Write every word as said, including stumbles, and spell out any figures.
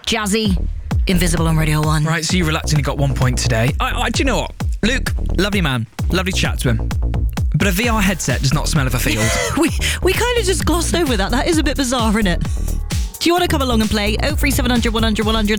Jazzy, Invisible on Radio one. Right, so you reluctantly got one point today. I, I, do you know what? Luke, lovely man. Lovely to chat to him. But a V R headset does not smell of a field. we we kind of just glossed over that. That is a bit bizarre, isn't it? Do you want to come along and play? oh three seven hundred, one hundred, one hundred